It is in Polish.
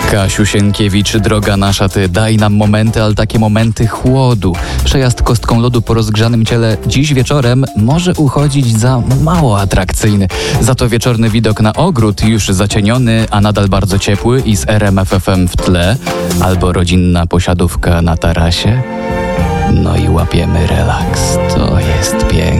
Kasiu Sienkiewicz, droga nasza, ty daj nam momenty, ale takie momenty chłodu. Przejazd kostką lodu po rozgrzanym ciele dziś wieczorem może uchodzić za mało atrakcyjny. Za to wieczorny widok na ogród już zacieniony, a nadal bardzo ciepły i z RMF FM w tle, albo rodzinna posiadówka na tarasie. No i łapiemy relaks. To jest piękne.